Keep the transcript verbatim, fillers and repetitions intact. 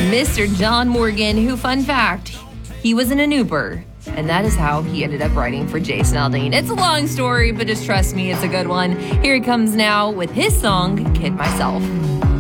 Mister John Morgan, who, fun fact, he was in an Uber. And that is how he ended up writing for Jason Aldean. It's a long story, but just trust me, it's a good one. Here he comes now with his song, Kid Myself.